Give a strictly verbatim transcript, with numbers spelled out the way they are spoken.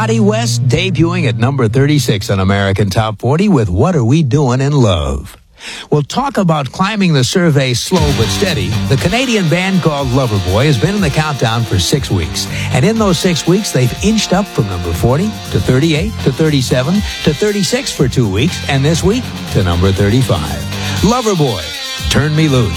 Dottie West debuting at number thirty-six on American Top forty with What Are We Doing in Love. We'll talk about climbing the survey slow but steady. The Canadian band called Loverboy has been in the countdown for six weeks. And in those six weeks, they've inched up from number forty to thirty-eight to thirty-seven to thirty-six for two weeks, and this week to number thirty-five. Loverboy, Turn Me Loose.